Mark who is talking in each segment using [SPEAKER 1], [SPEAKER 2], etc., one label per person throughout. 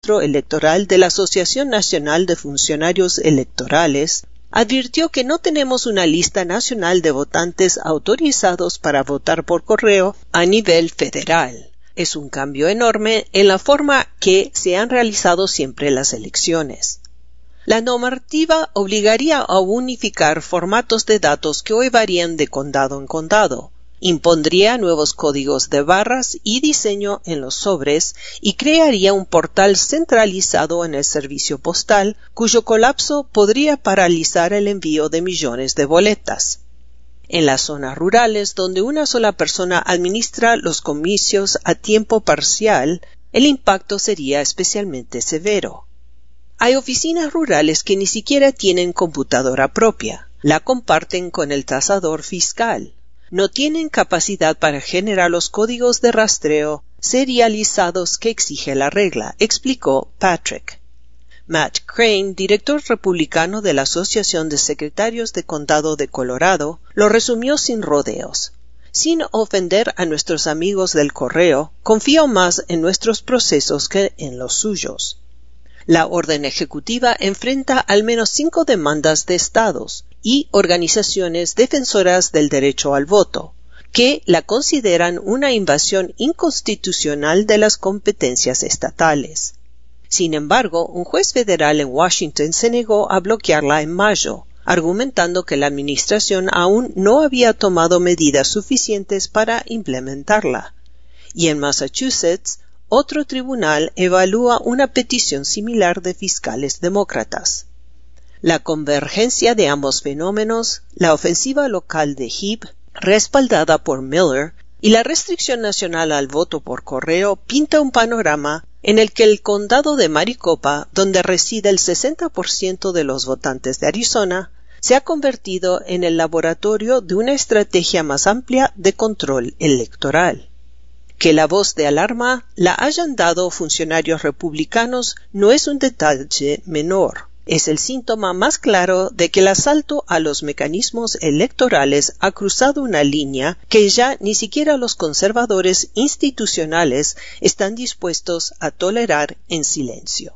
[SPEAKER 1] registro electoral de la Asociación Nacional de Funcionarios Electorales, advirtió que no tenemos una lista nacional de votantes autorizados para votar por correo a nivel federal. Es un cambio enorme en la forma que se han realizado siempre las elecciones. La normativa obligaría a unificar formatos de datos que hoy varían de condado en condado, impondría nuevos códigos de barras y diseño en los sobres y crearía un portal centralizado en el servicio postal cuyo colapso podría paralizar el envío de millones de boletas. En las zonas rurales donde una sola persona administra los comicios a tiempo parcial, el impacto sería especialmente severo. Hay oficinas rurales que ni siquiera tienen computadora propia, la comparten con el tasador fiscal. No tienen capacidad para generar los códigos de rastreo serializados que exige la regla, explicó Patrick. Matt Crane, director republicano de la Asociación de Secretarios de Condado de Colorado, lo resumió sin rodeos. Sin ofender a nuestros amigos del correo, confío más en nuestros procesos que en los suyos. La orden ejecutiva enfrenta al menos 5 demandas de estados y organizaciones defensoras del derecho al voto, que la consideran una invasión inconstitucional de las competencias estatales. Sin embargo, un juez federal en Washington se negó a bloquearla en mayo, argumentando que la administración aún no había tomado medidas suficientes para implementarla. Y en Massachusetts, otro tribunal evalúa una petición similar de fiscales demócratas. La convergencia de ambos fenómenos, la ofensiva local de Heap, respaldada por Miller, y la restricción nacional al voto por correo pinta un panorama en el que el condado de Maricopa, donde reside el 60% de los votantes de Arizona, se ha convertido en el laboratorio de una estrategia más amplia de control electoral. Que la voz de alarma la hayan dado funcionarios republicanos no es un detalle menor. Es el síntoma más claro de que el asalto a los mecanismos electorales ha cruzado una línea que ya ni siquiera los conservadores institucionales están dispuestos a tolerar en silencio.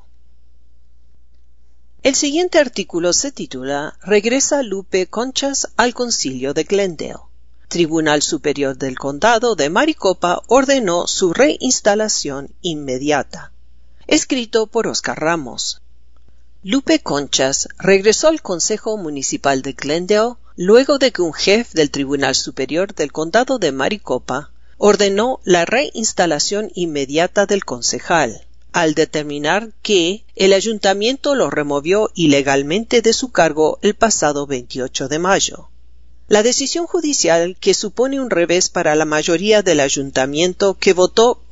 [SPEAKER 1] El siguiente artículo se titula «Regresa Lupe Conchas al Concilio de Glendale». Tribunal Superior del Condado de Maricopa ordenó su reinstalación inmediata. Escrito por Oscar Ramos. Lupe Conchas regresó al Consejo Municipal de Glendale luego de que un jefe del Tribunal Superior del Condado de Maricopa ordenó la reinstalación inmediata del concejal, al determinar que el ayuntamiento lo removió ilegalmente de su cargo el pasado 28 de mayo. La decisión judicial, que supone un revés para la mayoría del ayuntamiento que votó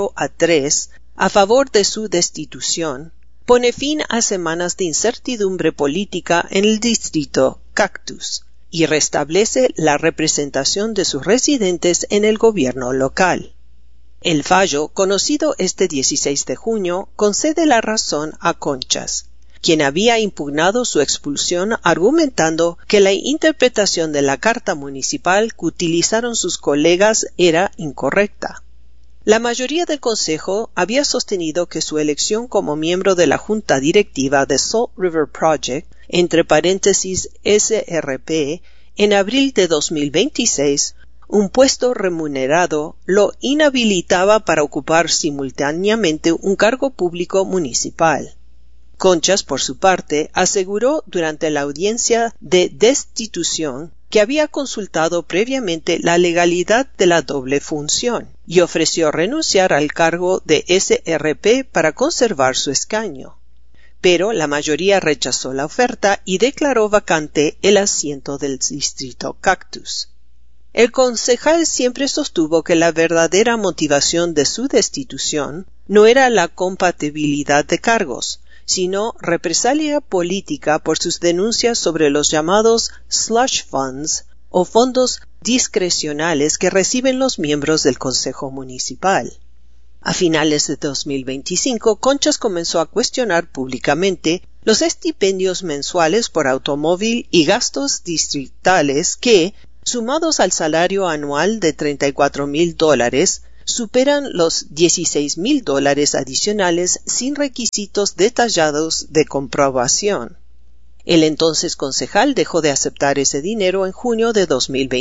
[SPEAKER 1] 4-3 a favor de su destitución, pone fin a semanas de incertidumbre política en el distrito Cactus y restablece la representación de sus residentes en el gobierno local. El fallo, conocido este 16 de junio, concede la razón a Conchas, quien había impugnado su expulsión argumentando que la interpretación de la carta municipal que utilizaron sus colegas era incorrecta. La mayoría del Consejo había sostenido que su elección como miembro de la Junta Directiva de Salt River Project, entre paréntesis SRP, en abril de 2026, un puesto remunerado, lo inhabilitaba para ocupar simultáneamente un cargo público municipal. Conchas, por su parte, aseguró durante la audiencia de destitución que había consultado previamente la legalidad de la doble función y ofreció renunciar al cargo de SRP para conservar su escaño. Pero la mayoría rechazó la oferta y declaró vacante el asiento del distrito Cactus. El concejal siempre sostuvo que la verdadera motivación de su destitución no era la compatibilidad de cargos, sino represalia política por sus denuncias sobre los llamados slush funds o fondos discrecionales que reciben los miembros del Consejo Municipal. A finales de 2025, Conchas comenzó a cuestionar públicamente los estipendios mensuales por automóvil y gastos distritales que, sumados al salario anual de $34,000, superan los $16,000 adicionales sin requisitos detallados de comprobación. El entonces concejal dejó de aceptar ese dinero en junio de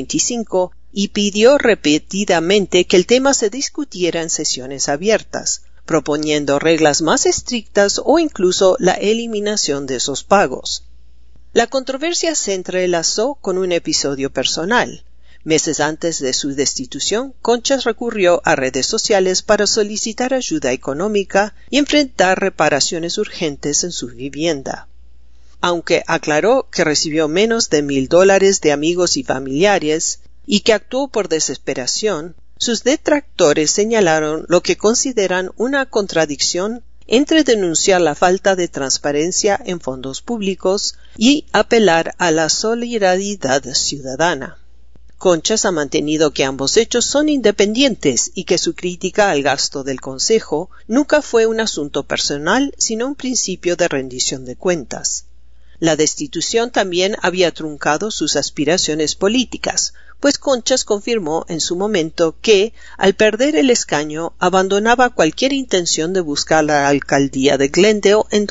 [SPEAKER 1] 2025 y pidió repetidamente que el tema se discutiera en sesiones abiertas, proponiendo reglas más estrictas o incluso la eliminación de esos pagos. La controversia se entrelazó con un episodio personal. Meses antes de su destitución, Conchas recurrió a redes sociales para solicitar ayuda económica y enfrentar reparaciones urgentes en su vivienda. Aunque aclaró que recibió menos de $1,000 de amigos y familiares y que actuó por desesperación, sus detractores señalaron lo que consideran una contradicción entre denunciar la falta de transparencia en fondos públicos y apelar a la solidaridad ciudadana. Conchas ha mantenido que ambos hechos son independientes y que su crítica al gasto del Consejo nunca fue un asunto personal, sino un principio de rendición de cuentas. La destitución también había truncado sus aspiraciones políticas, pues Conchas confirmó en su momento que, al perder el escaño, abandonaba cualquier intención de buscar la alcaldía de Glendale en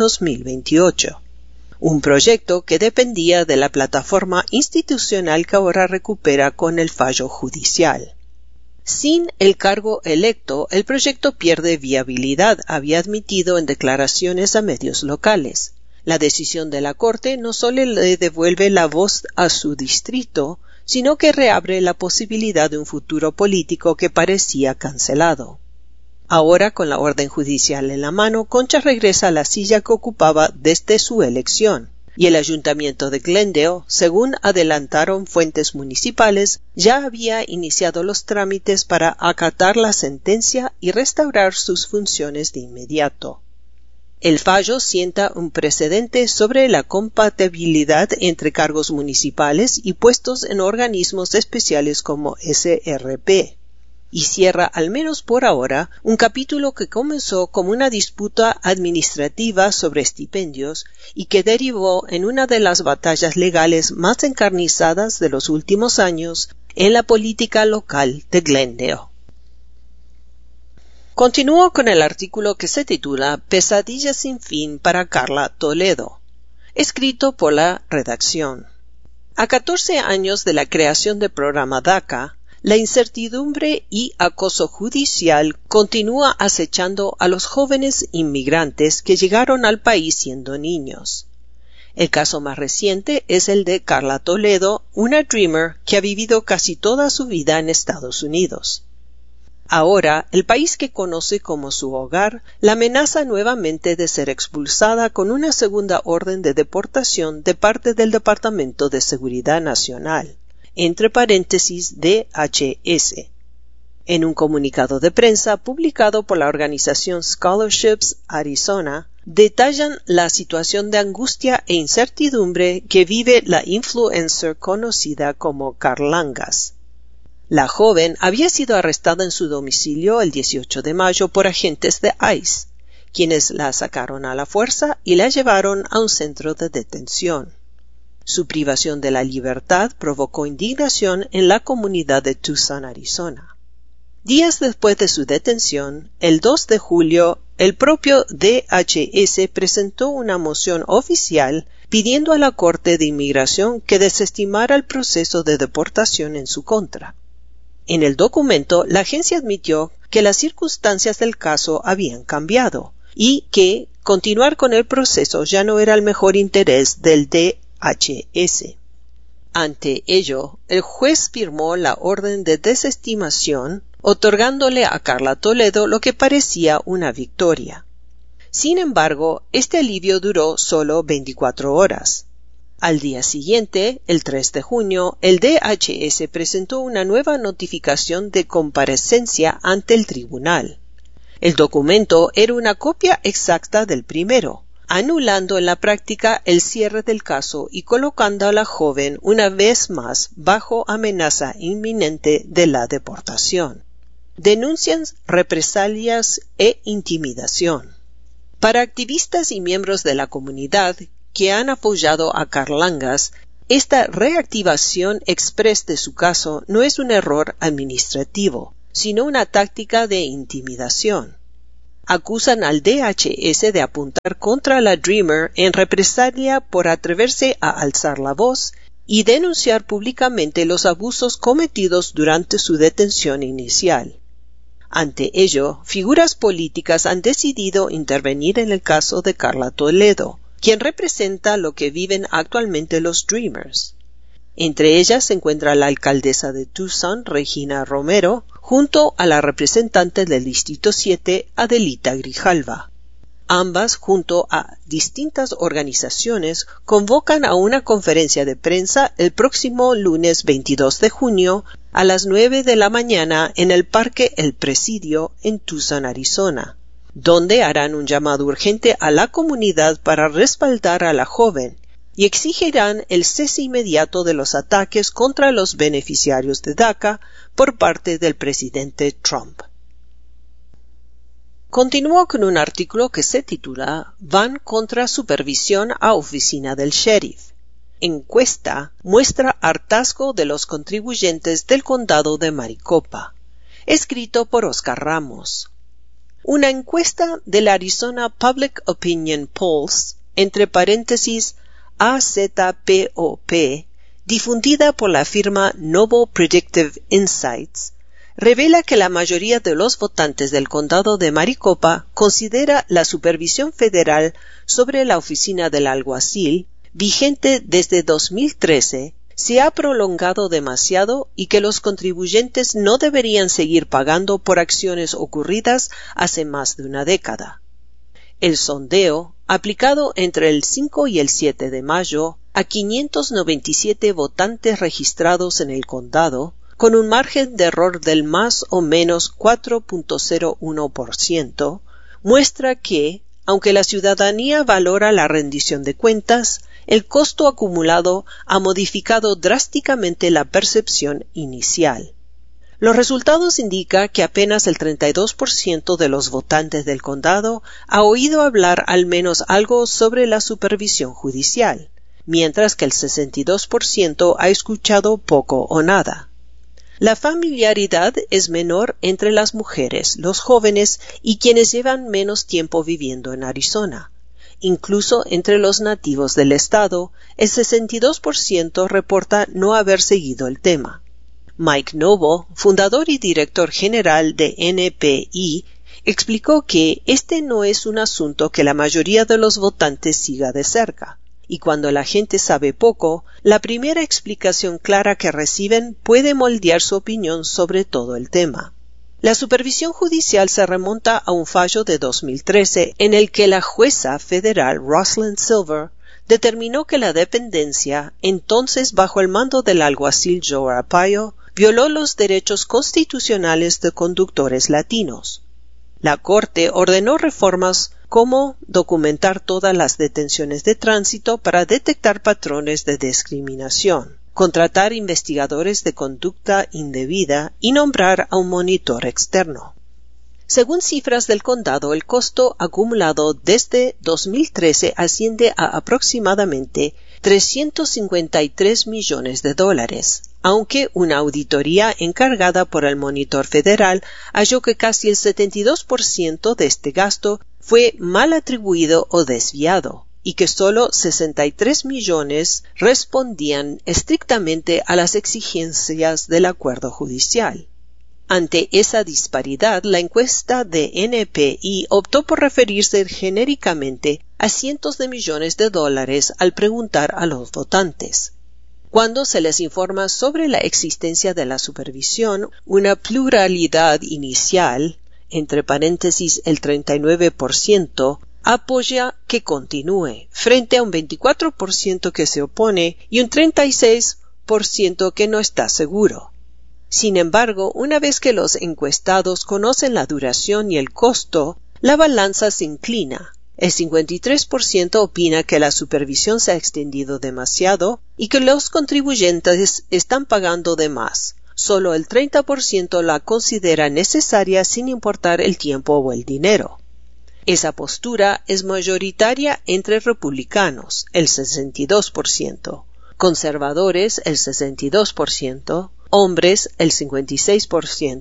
[SPEAKER 1] 2028. Un proyecto que dependía de la plataforma institucional que ahora recupera con el fallo judicial. Sin el cargo electo, el proyecto pierde viabilidad, había admitido en declaraciones a medios locales. La decisión de la Corte no solo le devuelve la voz a su distrito, sino que reabre la posibilidad de un futuro político que parecía cancelado. Ahora, con la orden judicial en la mano, Conchas regresa a la silla que ocupaba desde su elección, y el ayuntamiento de Glendale, según adelantaron fuentes municipales, ya había iniciado los trámites para acatar la sentencia y restaurar sus funciones de inmediato. El fallo sienta un precedente sobre la compatibilidad entre cargos municipales y puestos en organismos especiales como SRP, y cierra, al menos por ahora, un capítulo que comenzó como una disputa administrativa sobre estipendios y que derivó en una de las batallas legales más encarnizadas de los últimos años en la política local de Glendale. Continúo con el artículo que se titula Pesadilla sin fin para Carla Toledo, escrito por la redacción. A 14 años de la creación del programa DACA, la incertidumbre y acoso judicial continúa acechando a los jóvenes inmigrantes que llegaron al país siendo niños. El caso más reciente es el de Carla Toledo, una Dreamer que ha vivido casi toda su vida en Estados Unidos. Ahora, el país que conoce como su hogar la amenaza nuevamente de ser expulsada con una segunda orden de deportación de parte del Departamento de Seguridad Nacional, entre paréntesis DHS. En un comunicado de prensa publicado por la organización Scholarships Arizona, detallan la situación de angustia e incertidumbre que vive la influencer conocida como Carlangas. La joven había sido arrestada en su domicilio el 18 de mayo por agentes de ICE, quienes la sacaron a la fuerza y la llevaron a un centro de detención. Su privación de la libertad provocó indignación en la comunidad de Tucson, Arizona. Días después de su detención, el 2 de julio, el propio DHS presentó una moción oficial pidiendo a la Corte de Inmigración que desestimara el proceso de deportación en su contra. En el documento, la agencia admitió que las circunstancias del caso habían cambiado y que continuar con el proceso ya no era el mejor interés del DHS. Ante ello, el juez firmó la orden de desestimación, otorgándole a Carla Toledo lo que parecía una victoria. Sin embargo, este alivio duró solo 24 horas. Al día siguiente, el 3 de junio, el DHS presentó una nueva notificación de comparecencia ante el tribunal. El documento era una copia exacta del primero, anulando en la práctica el cierre del caso y colocando a la joven una vez más bajo amenaza inminente de la deportación. Denuncian represalias e intimidación. Para activistas y miembros de la comunidad que han apoyado a Carlangas, esta reactivación express de su caso no es un error administrativo, sino una táctica de intimidación. Acusan al DHS de apuntar contra la Dreamer en represalia por atreverse a alzar la voz y denunciar públicamente los abusos cometidos durante su detención inicial. Ante ello, figuras políticas han decidido intervenir en el caso de Carla Toledo, quien representa lo que viven actualmente los Dreamers. Entre ellas se encuentra la alcaldesa de Tucson, Regina Romero, junto a la representante del Distrito 7, Adelita Grijalva. Ambas, junto a distintas organizaciones, convocan a una conferencia de prensa el próximo lunes 22 de junio a las 9 de la mañana en el Parque El Presidio en Tucson, Arizona, donde harán un llamado urgente a la comunidad para respaldar a la joven y exigirán el cese inmediato de los ataques contra los beneficiarios de DACA por parte del presidente Trump. Continúo con un artículo que se titula Van contra supervisión a oficina del sheriff. Encuesta muestra hartazgo de los contribuyentes del condado de Maricopa. Escrito por Oscar Ramos. Una encuesta del Arizona Public Opinion Polls, entre paréntesis AZPOP, difundida por la firma Novo Predictive Insights, revela que la mayoría de los votantes del condado de Maricopa considera la supervisión federal sobre la oficina del alguacil, vigente desde 2013, se ha prolongado demasiado y que los contribuyentes no deberían seguir pagando por acciones ocurridas hace más de una década. El sondeo, aplicado entre el 5 y el 7 de mayo a 597 votantes registrados en el condado, con un margen de error del más o menos 4.01%, muestra que, aunque la ciudadanía valora la rendición de cuentas, el costo acumulado ha modificado drásticamente la percepción inicial. Los resultados indican que apenas el 32% de los votantes del condado ha oído hablar al menos algo sobre la supervisión judicial, mientras que el 62% ha escuchado poco o nada. La familiaridad es menor entre las mujeres, los jóvenes y quienes llevan menos tiempo viviendo en Arizona. Incluso entre los nativos del estado, el 62% reporta no haber seguido el tema. Mike Novo, fundador y director general de NPI, explicó que este no es un asunto que la mayoría de los votantes siga de cerca. Y cuando la gente sabe poco, la primera explicación clara que reciben puede moldear su opinión sobre todo el tema. La supervisión judicial se remonta a un fallo de 2013 en el que la jueza federal Rosalind Silver determinó que la dependencia, entonces bajo el mando del alguacil Joe Arpaio, violó los derechos constitucionales de conductores latinos. La Corte ordenó reformas como documentar todas las detenciones de tránsito para detectar patrones de discriminación, contratar investigadores de conducta indebida y nombrar a un monitor externo. Según cifras del condado, el costo acumulado desde 2013 asciende a aproximadamente $353 millones, aunque una auditoría encargada por el monitor federal halló que casi el 72% de este gasto fue mal atribuido o desviado, y que solo 63 millones respondían estrictamente a las exigencias del acuerdo judicial. Ante esa disparidad, la encuesta de NPI optó por referirse genéricamente a cientos de millones de dólares al preguntar a los votantes. Cuando se les informa sobre la existencia de la supervisión, una pluralidad inicial, entre paréntesis el 39%, apoya que continúe, frente a un 24% que se opone y un 36% que no está seguro. Sin embargo, una vez que los encuestados conocen la duración y el costo, la balanza se inclina. El 53% opina que la supervisión se ha extendido demasiado y que los contribuyentes están pagando de más. Solo el 30% la considera necesaria sin importar el tiempo o el dinero. Esa postura es mayoritaria entre republicanos, el 62%, conservadores, el 62%, hombres, el 56%,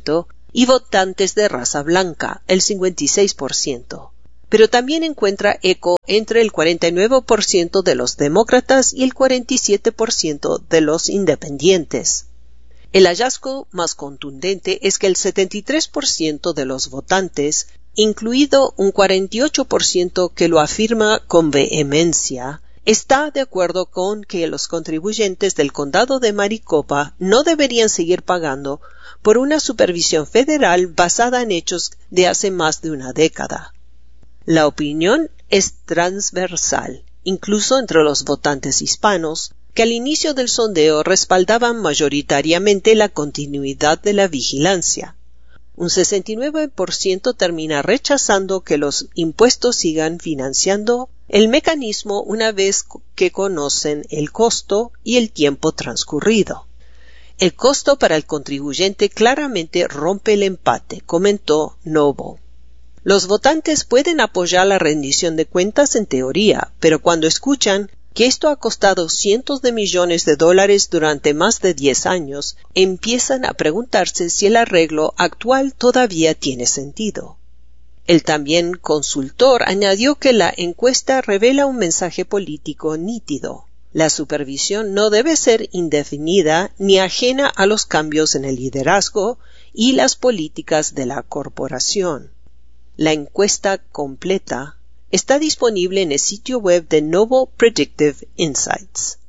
[SPEAKER 1] y votantes de raza blanca, el 56%. Pero también encuentra eco entre el 49% de los demócratas y el 47% de los independientes. El hallazgo más contundente es que el 73% de los votantes, incluido un 48% que lo afirma con vehemencia, está de acuerdo con que los contribuyentes del condado de Maricopa no deberían seguir pagando por una supervisión federal basada en hechos de hace más de una década. La opinión es transversal, incluso entre los votantes hispanos, que al inicio del sondeo respaldaban mayoritariamente la continuidad de la vigilancia. Un 69% termina rechazando que los impuestos sigan financiando el mecanismo una vez que conocen el costo y el tiempo transcurrido. El costo para el contribuyente claramente rompe el empate, comentó Novo. Los votantes pueden apoyar la rendición de cuentas en teoría, pero cuando escuchan que esto ha costado cientos de millones de dólares durante más de 10 años, empiezan a preguntarse si el arreglo actual todavía tiene sentido. El también consultor añadió que la encuesta revela un mensaje político nítido. La supervisión no debe ser indefinida ni ajena a los cambios en el liderazgo y las políticas de la corporación. La encuesta completa está disponible en el sitio web de Novo Predictive Insights.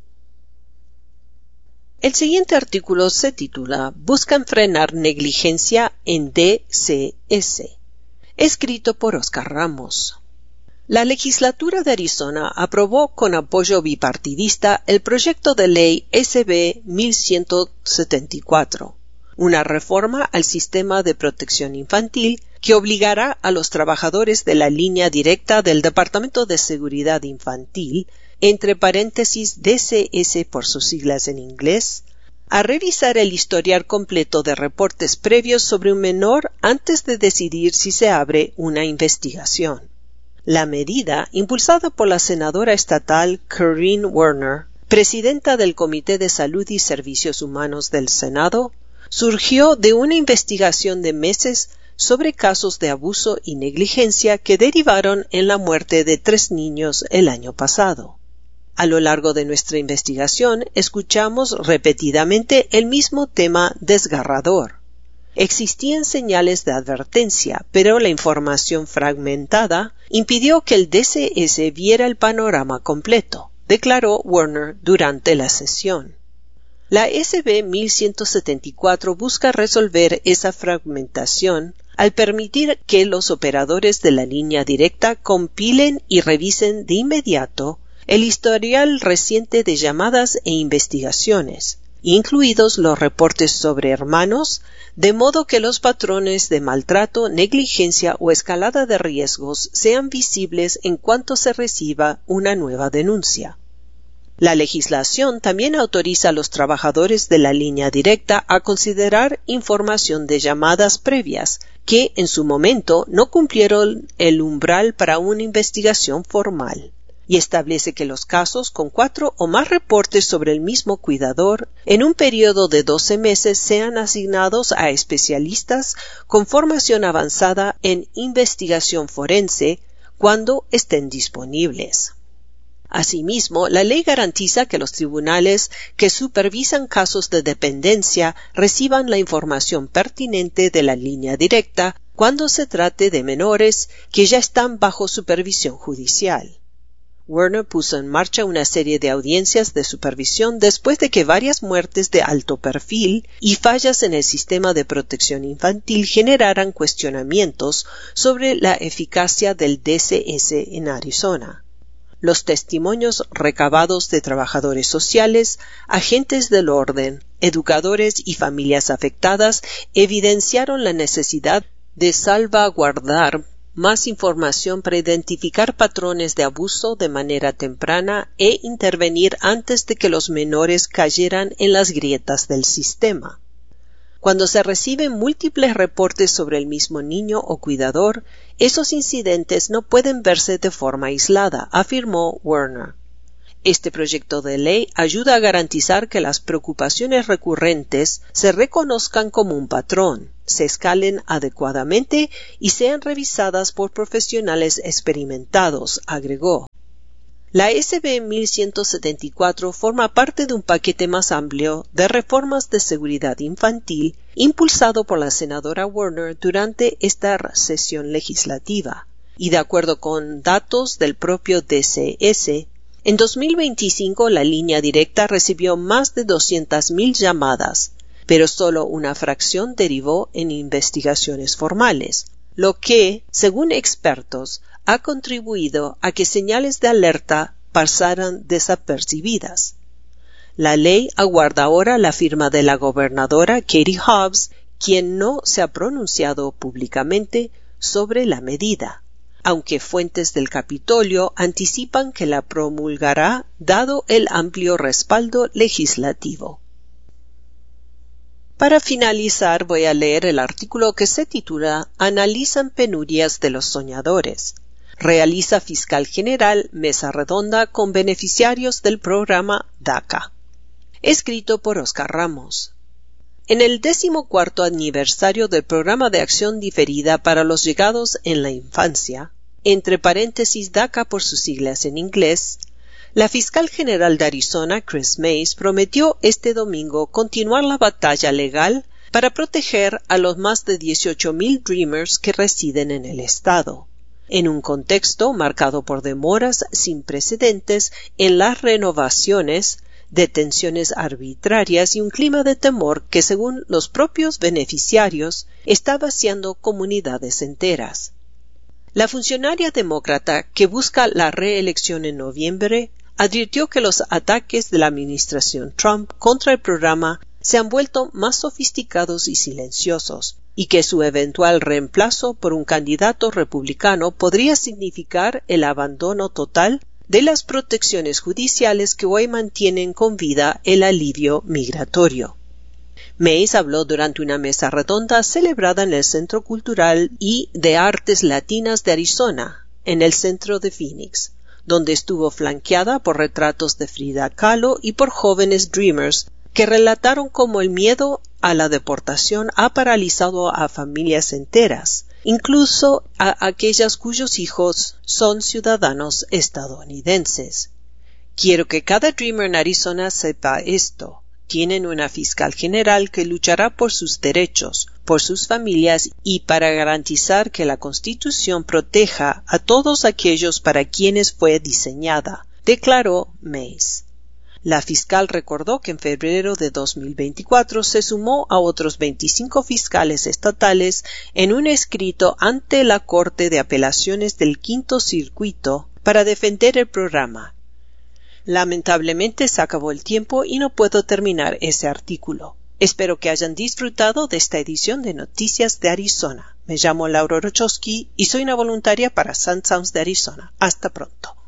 [SPEAKER 1] El siguiente artículo se titula «Buscan frenar negligencia en DCS», escrito por Oscar Ramos. La legislatura de Arizona aprobó con apoyo bipartidista el proyecto de ley SB 1174, una reforma al sistema de protección infantil que obligará a los trabajadores de la línea directa del Departamento de Seguridad Infantil, entre paréntesis DCS por sus siglas en inglés, a revisar el historial completo de reportes previos sobre un menor antes de decidir si se abre una investigación. La medida, impulsada por la senadora estatal Corinne Werner, presidenta del Comité de Salud y Servicios Humanos del Senado, surgió de una investigación de meses sobre casos de abuso y negligencia que derivaron en la muerte de 3 niños el año pasado. A lo largo de nuestra investigación, escuchamos repetidamente el mismo tema desgarrador. Existían señales de advertencia, pero la información fragmentada impidió que el DCS viera el panorama completo, declaró Werner durante la sesión. La SB 1174 busca resolver esa fragmentación al permitir que los operadores de la línea directa compilen y revisen de inmediato el historial reciente de llamadas e investigaciones, incluidos los reportes sobre hermanos, de modo que los patrones de maltrato, negligencia o escalada de riesgos sean visibles en cuanto se reciba una nueva denuncia. La legislación también autoriza a los trabajadores de la línea directa a considerar información de llamadas previas que en su momento no cumplieron el umbral para una investigación formal, y establece que los casos con 4 o más reportes sobre el mismo cuidador en un periodo de 12 meses sean asignados a especialistas con formación avanzada en investigación forense cuando estén disponibles. Asimismo, la ley garantiza que los tribunales que supervisan casos de dependencia reciban la información pertinente de la línea directa cuando se trate de menores que ya están bajo supervisión judicial. Werner puso en marcha una serie de audiencias de supervisión después de que varias muertes de alto perfil y fallas en el sistema de protección infantil generaran cuestionamientos sobre la eficacia del DCS en Arizona. Los testimonios recabados de trabajadores sociales, agentes del orden, educadores y familias afectadas evidenciaron la necesidad de salvaguardar más información para identificar patrones de abuso de manera temprana e intervenir antes de que los menores cayeran en las grietas del sistema. Cuando se reciben múltiples reportes sobre el mismo niño o cuidador, esos incidentes no pueden verse de forma aislada, afirmó Werner. Este proyecto de ley ayuda a garantizar que las preocupaciones recurrentes se reconozcan como un patrón, se escalen adecuadamente y sean revisadas por profesionales experimentados, agregó. La SB 1174 forma parte de un paquete más amplio de reformas de seguridad infantil impulsado por la senadora Warner durante esta sesión legislativa. Y de acuerdo con datos del propio DCS, en 2025 la línea directa recibió más de 200,000 llamadas, pero solo una fracción derivó en investigaciones formales, lo que, según expertos, ha contribuido a que señales de alerta pasaran desapercibidas. La ley aguarda ahora la firma de la gobernadora Katie Hobbs, quien no se ha pronunciado públicamente sobre la medida, aunque fuentes del Capitolio anticipan que la promulgará dado el amplio respaldo legislativo. Para finalizar, voy a leer el artículo que se titula Analizan penurias de los soñadores. Realiza Fiscal General mesa redonda con beneficiarios del programa DACA. Escrito por Oscar Ramos. En el 14º aniversario del Programa de Acción Diferida para los Llegados en la Infancia, entre paréntesis DACA por sus siglas en inglés, la fiscal general de Arizona, Chris Mays, prometió este domingo continuar la batalla legal para proteger a los más de 18,000 Dreamers que residen en el estado, en un contexto marcado por demoras sin precedentes en las renovaciones, detenciones arbitrarias y un clima de temor que, según los propios beneficiarios, está vaciando comunidades enteras. La funcionaria demócrata que busca la reelección en noviembre advirtió que los ataques de la administración Trump contra el programa se han vuelto más sofisticados y silenciosos, y que su eventual reemplazo por un candidato republicano podría significar el abandono total de las protecciones judiciales que hoy mantienen con vida el alivio migratorio. Mays habló durante una mesa redonda celebrada en el Centro Cultural y de Artes Latinas de Arizona, en el centro de Phoenix, donde estuvo flanqueada por retratos de Frida Kahlo y por jóvenes Dreamers que relataron cómo el miedo a la deportación ha paralizado a familias enteras, incluso a aquellas cuyos hijos son ciudadanos estadounidenses. Quiero que cada Dreamer en Arizona sepa esto. Tienen una fiscal general que luchará por sus derechos, por sus familias y para garantizar que la Constitución proteja a todos aquellos para quienes fue diseñada, declaró Mays. La fiscal recordó que en febrero de 2024 se sumó a otros 25 fiscales estatales en un escrito ante la Corte de Apelaciones del Quinto Circuito para defender el programa. Lamentablemente se acabó el tiempo y no puedo terminar ese artículo. Espero que hayan disfrutado de esta edición de Noticias de Arizona. Me llamo Laura Rochowski y soy una voluntaria para Sun Sounds de Arizona. Hasta pronto.